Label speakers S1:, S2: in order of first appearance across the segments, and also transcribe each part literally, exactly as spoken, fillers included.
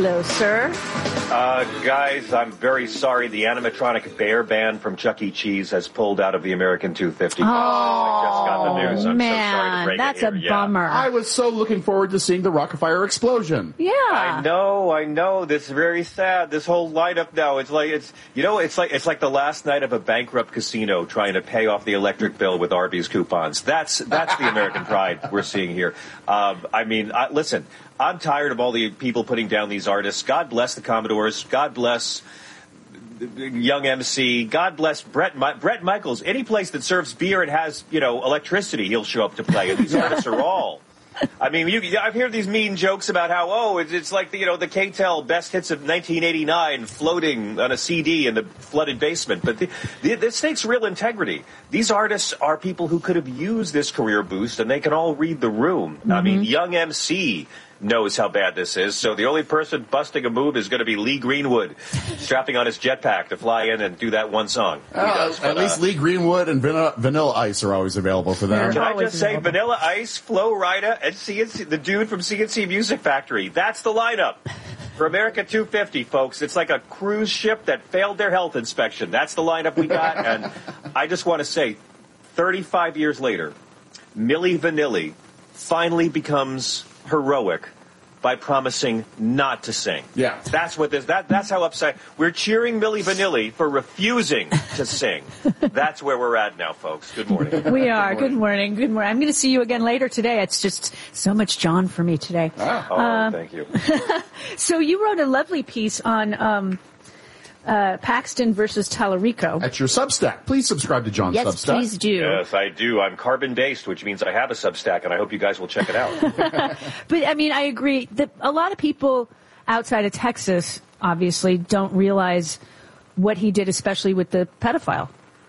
S1: Hello, sir.
S2: Uh, guys, I'm very sorry. The animatronic bear band from Chuck E. Cheese has pulled out of the American two fifty.
S1: Oh,
S2: I just got the news. I'm
S1: man,
S2: so sorry to break
S1: that's
S2: it here.
S1: a
S2: Yeah.
S1: bummer.
S3: I was so looking forward to seeing the Rock-afire explosion.
S1: Yeah.
S2: I know, I know. This is very sad. This whole lineup now, it's like it's you know, it's like it's like the last night of a bankrupt casino trying to pay off the electric bill with Arby's coupons. That's that's the American pride we're seeing here. Um, I mean, I, listen, I'm tired of all the people putting down these artists. God bless the Commodores. God bless Young M C. God bless Brett Mi- Brett Michaels. Any place that serves beer and has, you know, electricity, he'll show up to play. And these artists are all. I mean, you, I've heard these mean jokes about how, oh, it's, it's like, the, you know, the K T E L best hits of nineteen eighty-nine floating on a C D in the flooded basement. But the, the, this takes real integrity. These artists are people who could have used this career boost, and they can all read the room. Mm-hmm. I mean, Young M C knows how bad this is, so the only person busting a move is going to be Lee Greenwood, strapping on his jetpack to fly in and do that one song.
S3: Uh,
S2: does,
S3: at
S2: but,
S3: least
S2: uh,
S3: Lee Greenwood and Vanilla, Vanilla Ice are always available for them.
S2: Can I
S1: Always
S2: just say
S1: available.
S2: Vanilla Ice, Flo Rida, and C N C, the dude from C N C Music Factory. That's the lineup for America two fifty, folks. It's like a cruise ship that failed their health inspection. That's the lineup we got. And I just want to say, thirty-five years later, Milli Vanilli finally becomes heroic by promising not to sing.
S3: Yeah.
S2: That's what this, that, that's how upset. We're cheering Milli Vanilli for refusing to sing. That's where we're at now, folks. Good morning.
S1: We are. Good morning. Good morning. I'm going to see you again later today. It's just so much John for me today.
S3: Ah.
S2: Oh,
S1: Uh,
S2: thank you.
S1: So you wrote a lovely piece on um, uh, Paxton versus Tallarico.
S3: At your Substack. Please subscribe to John's
S1: Yes,
S3: Substack.
S1: please do.
S2: Yes, I do. I'm carbon-based, which means I have a Substack, and I hope you guys will check it out.
S1: But, I mean, I agree that a lot of people outside of Texas, obviously, don't realize what he did, especially with the pedophile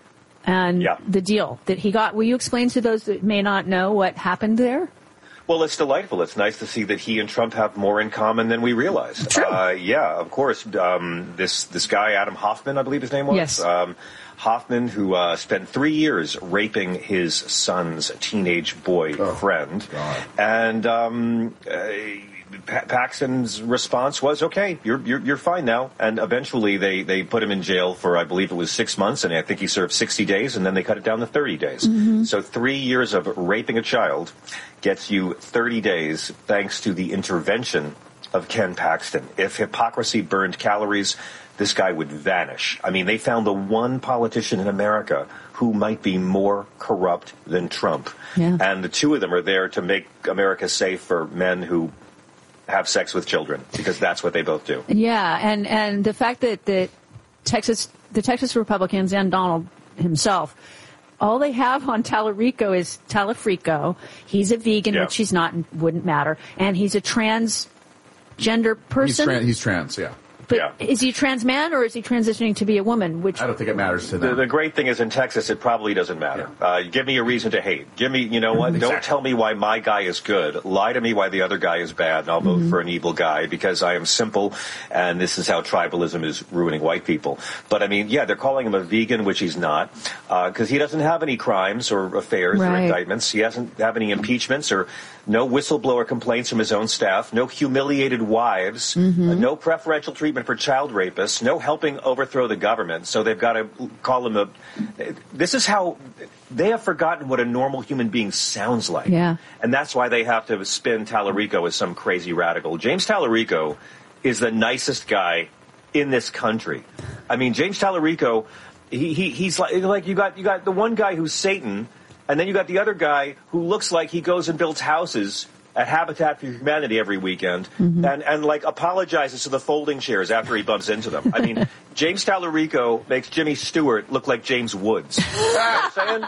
S1: and
S2: Yeah.
S1: the deal that he got. Will you explain to those that may not know what happened there?
S2: Well, it's delightful. It's nice to see that he and Trump have more in common than we realized.
S1: True.
S2: Uh, yeah, of course. Um, this this guy, Adam Hoffman, I believe his name was.
S1: Yes.
S2: Um, Hoffman, who uh, spent three years raping his son's teenage boyfriend.
S3: Oh, God.
S2: And um, uh, Pa- Paxton's response was, okay, you're, you're you're fine now. And eventually they, they put him in jail for, I believe it was six months, and I think he served sixty days, and then they cut it down to thirty days.
S1: Mm-hmm.
S2: So three years of raping a child gets you thirty days thanks to the intervention of Ken Paxton. If hypocrisy burned calories, this guy would vanish. I mean, they found the one politician in America who might be more corrupt than Trump.
S1: Yeah.
S2: And the two of them are there to make America safe for men who have sex with children, because that's what they both do.
S1: Yeah, and, and the fact that, that Texas, the Texas Republicans and Donald himself, all they have on Tallarico is Talafrico. He's a vegan,
S2: Yeah.
S1: which he's not, and wouldn't matter. And he's a transgender
S3: He's,
S1: person.
S3: tran- he's trans, yeah.
S1: But
S2: Yeah.
S1: is he a trans man or is he transitioning to be a woman? Which
S3: I don't think it matters to
S2: The,
S3: them.
S2: the great thing is in Texas, it probably doesn't matter. Uh, give me a reason to hate. Give me, you know what? Don't tell me why my guy is good. Lie to me why the other guy is bad, and I'll vote for an evil guy because I am simple, and this is how tribalism is ruining white people. But I mean, yeah, they're calling him a vegan, which he's not, because he doesn't have any crimes or affairs or
S1: Right.
S2: indictments. He doesn't have any impeachments or no whistleblower complaints from his own staff, no humiliated wives, uh, no preferential treatment for child rapists, no helping overthrow the government. So they've got to call him a... This is how... They have forgotten what a normal human being sounds like.
S1: Yeah.
S2: And that's why they have to spin Tallarico as some crazy radical. James Tallarico is the nicest guy in this country. I mean, James Tallarico, he, he he's like, like you got you got the one guy who's Satan, and then you got the other guy who looks like he goes and builds houses at Habitat for Humanity every weekend,
S1: Mm-hmm.
S2: and, and like apologizes to the folding chairs after he bumps into them. I mean, James Tallarico makes Jimmy Stewart look like James Woods. You know what I'm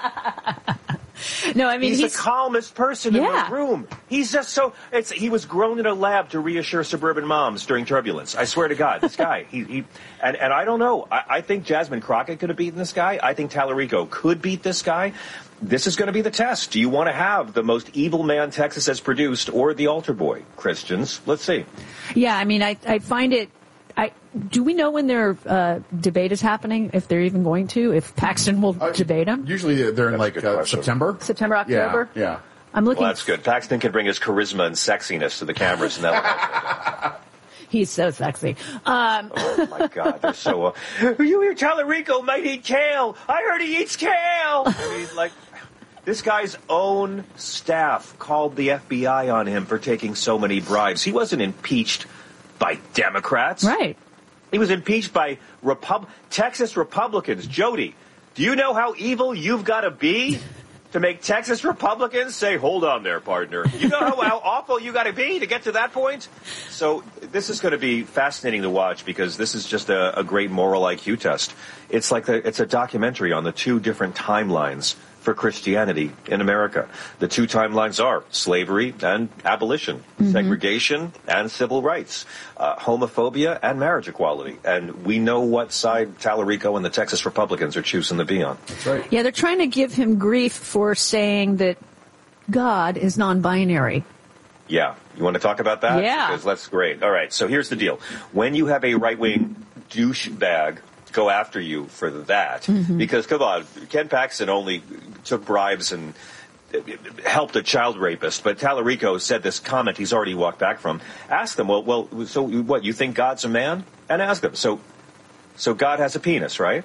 S2: saying?
S1: no, I mean
S2: He's,
S1: he's,
S2: the calmest person
S1: Yeah.
S2: in the room. He's just so. It's he was grown in a lab to reassure suburban moms during turbulence. I swear to God, this guy. He, he and and I don't know. I, I think Jasmine Crockett could have beaten this guy. I think Tallarico could beat this guy. This is going to be the test. Do you want to have the most evil man Texas has produced, or the altar boy? Christians, let's see.
S1: yeah. I mean, I I find it. I do we know when their uh, debate is happening? If they're even going to? If Paxton will
S3: Uh,
S1: debate him?
S3: Usually they're in
S2: That's a
S3: like
S2: good
S3: uh,
S2: question.
S3: September.
S1: September, October.
S3: Yeah, yeah.
S1: I'm looking.
S2: Well, that's good. Paxton can bring his charisma and sexiness to the cameras, and that.
S1: He's so sexy. Um,
S2: oh, my God. They're so... Uh, you hear Tallarico might eat kale. I heard he eats kale. I mean, like... This guy's own staff called the F B I on him for taking so many bribes. He wasn't impeached by Democrats.
S1: Right.
S2: He was impeached by Repub- Texas Republicans. Jody, do you know how evil you've got to be to make Texas Republicans say, hold on there, partner? You know how, how awful you got to be to get to that point? So this is going to be fascinating to watch because this is just a, a great moral I Q test. It's like the, it's a documentary on the two different timelines for Christianity in America. The two timelines are slavery and abolition, mm-hmm. segregation and civil rights, uh, homophobia and marriage equality. And we know what side Tallarico and the Texas Republicans are choosing to be on.
S3: That's right.
S1: Yeah, they're trying to give him grief for saying that God is non-binary.
S2: Yeah. You want to talk about that?
S1: Yeah.
S2: Because that's great. All right. So here's the deal. When you have a right-wing douchebag go after you for that, mm-hmm. because, come on, Ken Paxton only took bribes and helped a child rapist, but Tallarico said this comment he's already walked back from. Ask them, well, well, so what, you think God's a man? And ask them, so so God has a penis, right?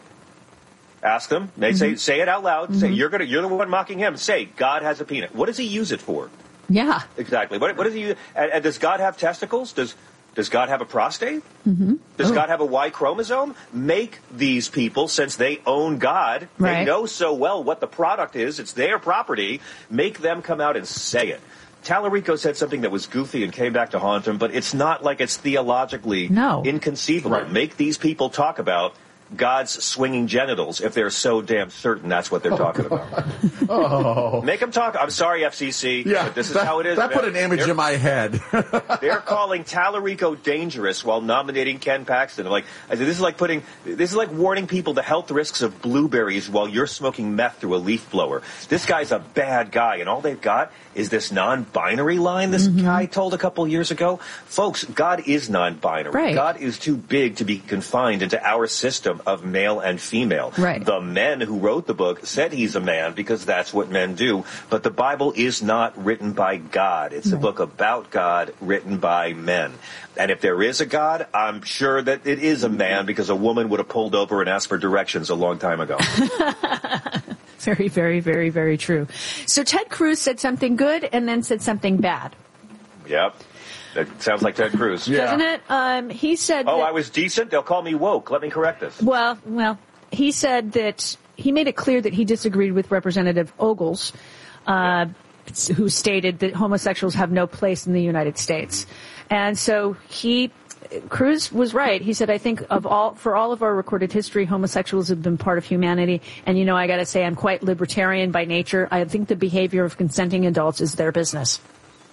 S2: Ask them. They mm-hmm. say say it out loud. Mm-hmm. Say, you're gonna you're the one mocking him. Say, God has a penis. What does he use it for?
S1: Yeah.
S2: Exactly. What, what does he use? And, and does God have testicles? Does Does God have a prostate? Mm-hmm. Does oh. God have a Y chromosome? Make these people, since they own God,
S1: right.
S2: they know so well what the product is, it's their property, make them come out and say it. Tallarico said something that was goofy and came back to haunt him, but it's not like it's theologically
S1: no.
S2: inconceivable.
S3: Right.
S2: Make these people talk about God's swinging genitals if they're so damn certain that's what they're talking
S3: oh,
S2: about.
S3: Oh.
S2: Make them talk. I'm sorry, F C C,
S3: yeah,
S2: but this is
S3: that,
S2: how it is.
S3: That
S2: man.
S3: put an image
S2: they're,
S3: in my head.
S2: They're calling Tallarico dangerous while nominating Ken Paxton. Like, I said, this is like putting, this is like warning people the health risks of blueberries while you're smoking meth through a leaf blower. This guy's a bad guy, and all they've got is this non-binary line this mm-hmm. guy told a couple years ago. Folks, God is non-binary.
S1: Right.
S2: God is too big to be confined into our system of male and female.
S1: Right.
S2: The men who wrote the book said he's a man because that's what men do. But the Bible is not written by God. It's right. a book about God written by men. And if there is a God, I'm sure that it is a man because a woman would have pulled over and asked for directions a long time ago.
S1: Very, very, very, very true. So Ted Cruz said something good and then said something bad.
S2: Yep. That sounds like Ted Cruz.
S1: Yeah. Doesn't it? Um, he said
S2: Oh,
S1: that,
S2: I was decent? They'll call me woke. Let me correct this.
S1: Well, well, he said that he made it clear that he disagreed with Representative Ogles, uh, yeah. who stated that homosexuals have no place in the United States. And so he... Cruz was right. He said, I think of all, for all of our recorded history, homosexuals have been part of humanity. And, you know, I got to say, I'm quite libertarian by nature. I think the behavior of consenting adults is their business.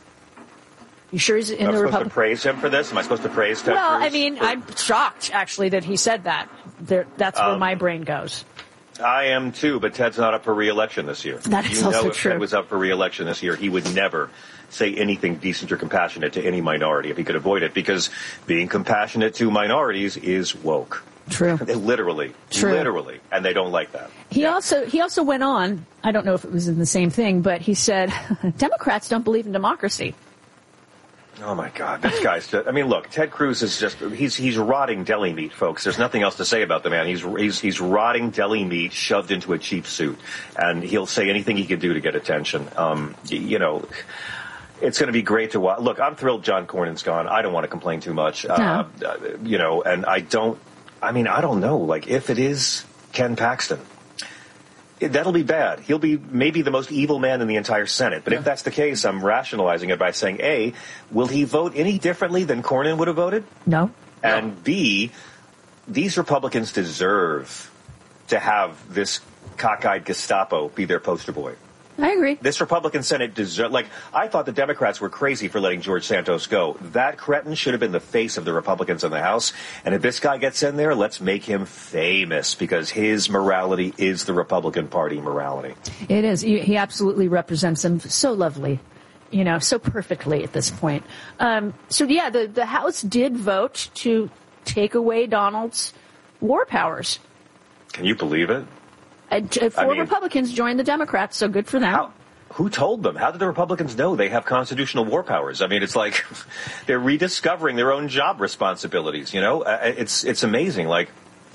S1: You sure he's in
S2: I'm
S1: the
S2: supposed
S1: Republic?
S2: to praise him for this? Am I supposed to praise Ted
S1: Well,
S2: Cruz?
S1: I mean,
S2: for...
S1: I'm shocked, actually, that he said that. There, that's where
S2: um,
S1: my brain goes.
S2: I am too, but Ted's not up for re-election this year.
S1: That is
S2: you
S1: also
S2: know if
S1: true.
S2: Ted was up for re-election this year, he would never say anything decent or compassionate to any minority if he could avoid it, because being compassionate to minorities is woke.
S1: True.
S2: Literally.
S1: True.
S2: Literally. And they don't like that.
S1: He
S2: yeah.
S1: also he also went on, I don't know if it was in the same thing, but he said, Democrats don't believe in democracy.
S2: Oh, my God. This guy's just, I mean, look, Ted Cruz is just, he's he's rotting deli meat, folks. There's nothing else to say about the man. He's he's he's rotting deli meat shoved into a cheap suit. And he'll say anything he can do to get attention. Um, you know, it's going to be great to watch. Look, I'm thrilled John Cornyn's gone. I don't want to complain too much.
S1: No.
S2: Uh, you know, and I don't, I mean, I don't know. Like, if it is Ken Paxton, that'll be bad. He'll be maybe the most evil man in the entire Senate. But yeah. if that's the case, I'm rationalizing it by saying, A, will he vote any differently than Cornyn would have voted?
S1: No.
S2: And
S1: no.
S2: B, these Republicans deserve to have this cockeyed Gestapo be their poster boy.
S1: I agree.
S2: This Republican Senate deserve, like, I thought the Democrats were crazy for letting George Santos go. That cretin should have been the face of the Republicans in the House. And if this guy gets in there, let's make him famous, because his morality is the Republican Party morality.
S1: It is. He absolutely represents them so lovely, you know, so perfectly at this point. Um, so, yeah, the, the House did vote to take away Donald's war powers.
S2: Can you believe it?
S1: Uh, four
S2: I mean,
S1: Republicans joined the Democrats, so good for them.
S2: How, who told them? How did the Republicans know they have constitutional war powers? I mean, it's like they're rediscovering their own job responsibilities, you know? Uh, It's it's amazing. Like,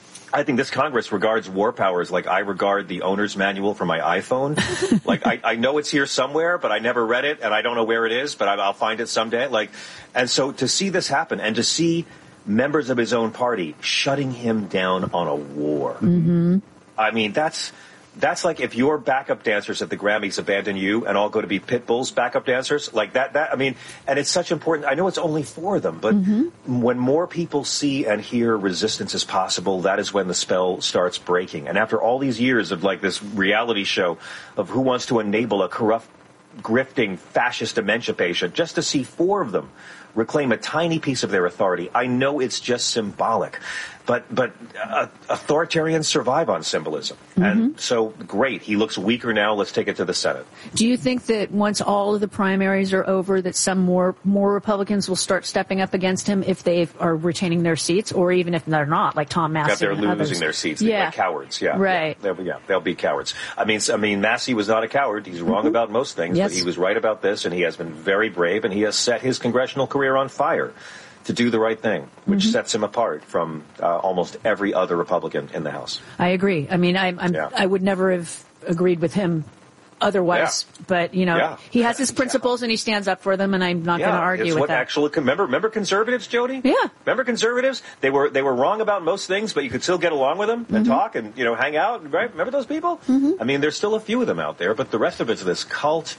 S2: I think this Congress regards war powers like I regard the owner's manual for my iPhone. Like, I, I know it's here somewhere, but I never read it, and I don't know where it is, but I, I'll find it someday. Like, and so to see this happen and to see members of his own party shutting him down on a war,
S1: Mm-hmm.
S2: I mean, that's that's like if your backup dancers at the Grammys abandon you and all go to be Pitbull's backup dancers, like that. That I mean, and it's such important. I know it's only four of them, but
S1: Mm-hmm.
S2: when more people see and hear resistance is possible, that is when the spell starts breaking. And after all these years of like this reality show of who wants to enable a corrupt, grifting, fascist dementia patient, just to see four of them reclaim a tiny piece of their authority, I know it's just symbolic. But but uh, authoritarians survive on symbolism.
S1: Mm-hmm.
S2: And so, great. He looks weaker now. Let's take it to the Senate.
S1: Do you think that once all of the primaries are over, that some more more Republicans will start stepping up against him if they are retaining their seats, or even if they're not, like Tom Massey?
S2: That they're
S1: and
S2: losing
S1: others?
S2: their seats.
S1: Yeah.
S2: Like cowards. Yeah.
S1: Right.
S2: Yeah. They'll be, yeah. They'll be cowards. I mean, I mean, Massey was not a coward. He's wrong about most things,
S1: Yes.
S2: but he was right about this, and he has been very brave, and he has set his congressional career on fire to do the right thing, which
S1: Mm-hmm.
S2: sets him apart from uh, almost every other Republican in the House.
S1: I agree. I mean, I, I'm,
S2: Yeah.
S1: I would never have agreed with him otherwise,
S2: Yeah.
S1: but, you know,
S2: Yeah.
S1: he has his principles and he stands up for them, and I'm not
S2: Yeah,
S1: going to argue
S2: it's
S1: with
S2: what
S1: that.
S2: actually. Remember, remember conservatives, Jody?
S1: Yeah.
S2: Remember conservatives? They were they were wrong about most things, but you could still get along with them and
S1: Mm-hmm.
S2: talk and you know hang out. Right? Remember those people? Mm-hmm. I mean, there's still a few of them out there, but the rest of it's this cult.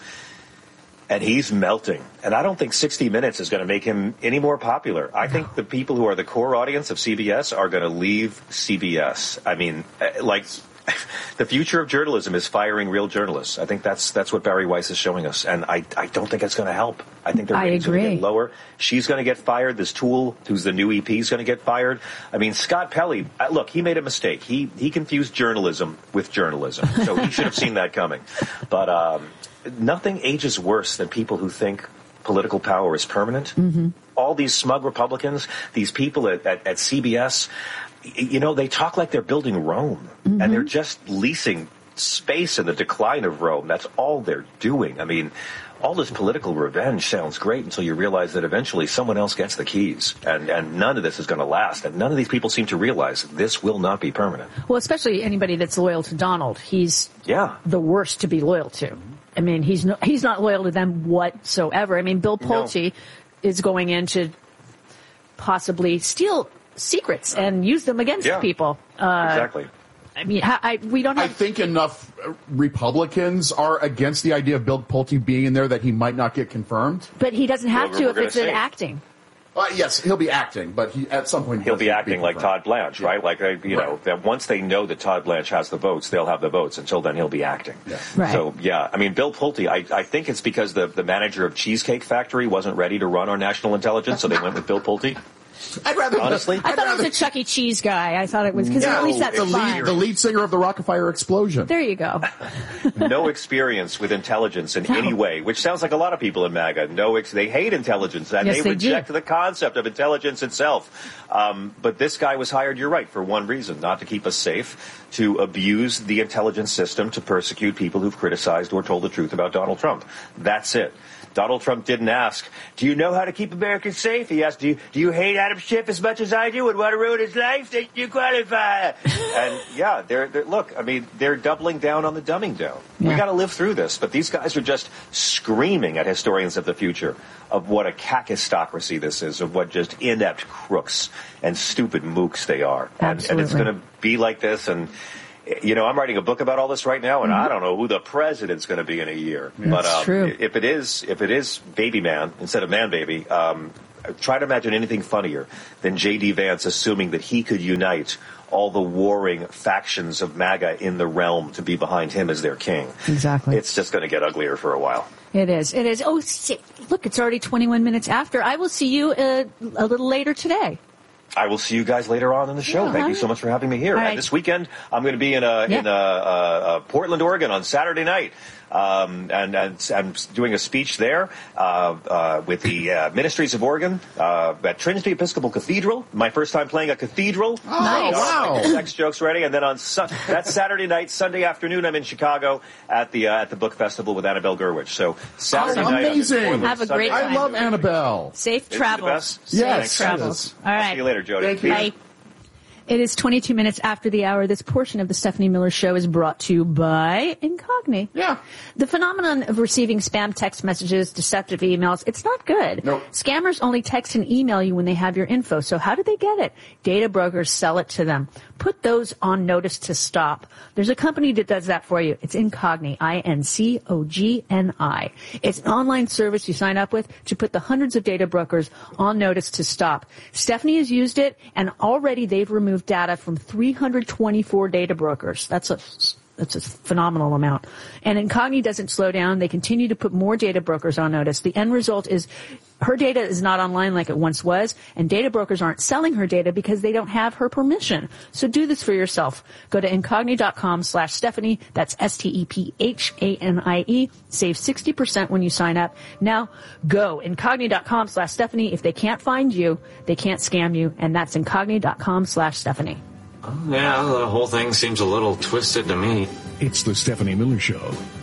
S2: And he's melting. And I don't think sixty minutes is going to make him any more popular. I think the people who are the core audience of C B S are going to leave C B S. I mean, uh, like, the future of journalism is firing real journalists. I think that's that's what Barry Weiss is showing us. And I, I don't think it's going to help. I think the
S1: I
S2: ratings are going to
S1: agree.
S2: get lower. She's going to get fired. This Toole, who's the new E P, is going to get fired. I mean, Scott Pelley, uh, look, he made a mistake. He, he confused journalism with journalism. So he should have seen that coming. But, um, nothing ages worse than people who think political power is permanent. Mm-hmm. All these smug Republicans, these people at, at, at C B S, you know, they talk like they're building Rome. Mm-hmm. And they're just leasing space in the decline of Rome. That's all they're doing. I mean, all this political revenge sounds great until you realize that eventually someone else gets the keys. And, and none of this is going to last. And none of these people seem to realize this will not be permanent.
S1: Well, especially anybody that's loyal to Donald. He's
S2: Yeah.
S1: the worst to be loyal to. I mean, he's no, he's not loyal to them whatsoever. I mean, Bill Pulte
S2: No.
S1: is going in to possibly steal secrets and use them against
S2: Yeah.
S1: people. Uh,
S2: Exactly.
S1: I mean, I, I, we don't
S3: I
S1: have...
S3: think enough Republicans are against the idea of Bill Pulte being in there that he might not get confirmed.
S1: But he doesn't have
S2: Well,
S1: to
S2: we're
S1: if
S2: gonna
S1: it's an
S2: see.
S1: acting.
S3: Uh, yes, he'll be acting, but he at some point he
S2: He'll
S3: does
S2: be
S3: need to
S2: acting like
S3: confirmed.
S2: Todd Blanche,
S3: Yeah.
S2: right? Like, uh, you know,
S3: Right.
S2: that once they know that Todd Blanche has the votes, they'll have the votes. Until then, he'll be acting.
S3: Yeah.
S1: Right.
S2: So, yeah, I mean, Bill Pulte, I, I think it's because the, the manager of Cheesecake Factory wasn't ready to run our national intelligence, so they went with Bill Pulte.
S3: I'd rather
S2: Honestly?
S1: I thought it was a Chuck E. Cheese guy. I thought it was, because
S3: Yeah,
S1: at least that's
S3: the
S1: fun.
S3: lead, the lead singer of the Rockefeller Explosion.
S1: There you go.
S2: No experience with intelligence in
S1: No.
S2: any way, which sounds like a lot of people in MAGA. No, ex- they hate intelligence, and
S1: Yes,
S2: they,
S1: they
S2: reject
S1: do.
S2: the concept of intelligence itself. Um, but this guy was hired, you're right, for one reason, not to keep us safe, to abuse the intelligence system to persecute people who've criticized or told the truth about Donald Trump. That's it. Donald Trump didn't ask, do you know how to keep Americans safe? He asked, do you, do you hate Adam Schiff as much as I do and want to ruin his life? Then you qualify. And, yeah, they're, they're, look, I mean, they're doubling down on the dumbing down. We
S1: Yeah.
S2: got to live through this. But these guys are just screaming at historians of the future of what a kakistocracy this is, of what just inept crooks and stupid mooks they are. And, and it's
S1: Absolutely.
S2: going to be like this. And, you know, I'm writing a book about all this right now, and I don't know who the president's going to be in a year. But
S1: That's
S2: um,
S1: true.
S2: if it is, if it is Baby Man instead of Man Baby, um, try to imagine anything funnier than J D. Vance assuming that he could unite all the warring factions of MAGA in the realm to be behind him as their king.
S1: Exactly.
S2: It's just going to get uglier for a while.
S1: It is. It is. Oh, see, look, it's already twenty-one minutes after. I will see you uh, a little later today.
S2: I will see you guys later on in the show.
S1: Yeah,
S2: Thank
S1: all
S2: you so
S1: right.
S2: much for having me here.
S1: All
S2: And
S1: right.
S2: this weekend, I'm going to be in uh,
S1: Yeah.
S2: in uh, uh, uh, Portland, Oregon on Saturday night. um, and, and I'm doing a speech there uh, uh, with the uh, Ministries of Oregon uh, at Trinity Episcopal Cathedral. My first time playing a cathedral.
S3: Oh, nice. Wow.
S2: Sex jokes ready. And then on su- that's Saturday night, Sunday afternoon, I'm in Chicago at the uh, at the book festival with Annabelle Gurwitch. So Saturday
S3: oh,
S2: night,
S3: amazing.
S1: Have a great
S3: I love Annabelle.
S1: Safe travels.
S3: Yes.
S1: Safe travels. All right.
S2: See you later, Jody.
S3: Thank you.
S1: Bye. It is twenty-two minutes after the hour. This portion of the Stephanie Miller Show is brought to you by Incogni.
S3: Yeah.
S1: The phenomenon of receiving spam text messages, deceptive emails, it's not good.
S3: Nope.
S1: Scammers only text and email you when they have your info. So how do they get it? Data brokers sell it to them. Put those on notice to stop. There's a company that does that for you. It's Incogni, I N C O G N I. It's an online service you sign up with to put the hundreds of data brokers on notice to stop. Stephanie has used it, and already they've removed data from three hundred twenty-four data brokers. That's a That's a phenomenal amount. And Incogni doesn't slow down. They continue to put more data brokers on notice. The end result is her data is not online like it once was, and data brokers aren't selling her data because they don't have her permission. So do this for yourself. Go to Incogni.com slash Stephanie. That's S T E P H A N I E. Save sixty percent when you sign up. Now go. Incogni.com slash Stephanie. If they can't find you, they can't scam you. And that's Incogni.com slash Stephanie.
S4: Yeah, the whole thing seems a little twisted to me.
S5: It's the Stephanie Miller Show.